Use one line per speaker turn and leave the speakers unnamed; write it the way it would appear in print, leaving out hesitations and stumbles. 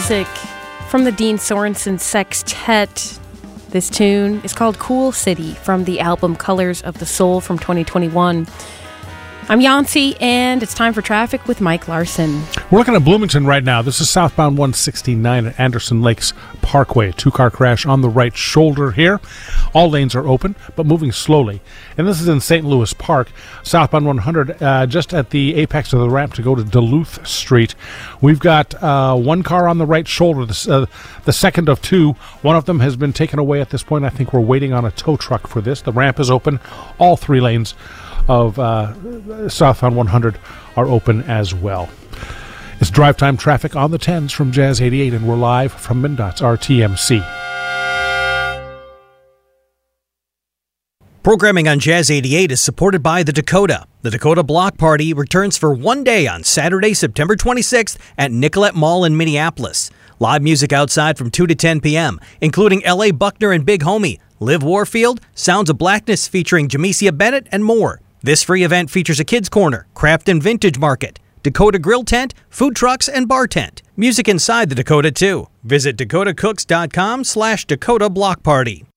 music from the Dean Sorensen Sextet. This tune is called Cool City from the album Colors of the Soul from 2021. I'm Yancy, and it's time for traffic with Mike Larson.
We're looking at Bloomington right now. This is southbound 169 at Anderson Lakes Parkway. Two-car crash on the right shoulder here. All lanes are open, but moving slowly. And this is in St. Louis Park, southbound 100, just at the apex of the ramp to go to Duluth Street. We've got one car on the right shoulder, the second of two. One of them has been taken away at this point. I think we're waiting on a tow truck for this. The ramp is open. All three lanes of southbound 100 are open as well. It's drive time traffic on the 10s from Jazz 88, and we're live from MnDOT's RTMC.
Programming on Jazz 88 is supported by The Dakota. The Dakota Block Party returns for one day on Saturday, September 26th at Nicollet Mall in Minneapolis. Live music outside from 2 to 10 p.m., including L.A. Buckner and Big Homie, Liv Warfield, Sounds of Blackness featuring Jamesia Bennett, and more. This free event features a kids' corner, craft and vintage market, Dakota grill tent, food trucks, and bar tent. Music inside the Dakota, too. Visit dakotacooks.com/Dakota Block Party.